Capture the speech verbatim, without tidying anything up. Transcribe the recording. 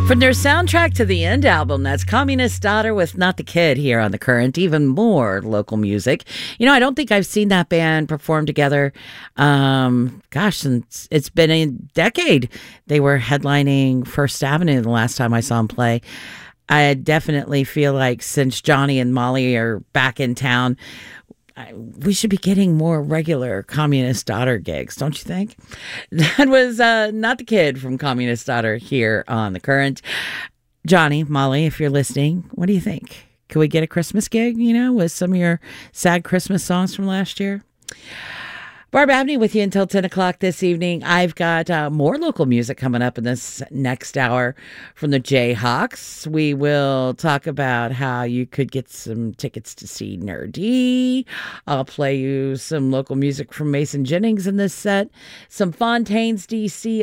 From their soundtrack to the End album, that's Communist Daughter with Not the Kid here on The Current. Even more local music. You know, I don't think I've seen that band perform together. Um, gosh, since it's been a decade. They were headlining First Avenue the last time I saw them play. I definitely feel like since Johnny and Molly are back in town, I, we should be getting more regular Communist Daughter gigs, don't you think? That was uh, Not the Kid from Communist Daughter here on The Current. Johnny, Molly, if you're listening, what do you think? Can we get a Christmas gig, you know, with some of your sad Christmas songs from last year? Barb Abney with you until ten o'clock this evening. I've got uh, more local music coming up in this next hour from the Jayhawks. We will talk about how you could get some tickets to see Nerdy. I'll play you some local music from Mason Jennings in this set. Some Fontaines, D C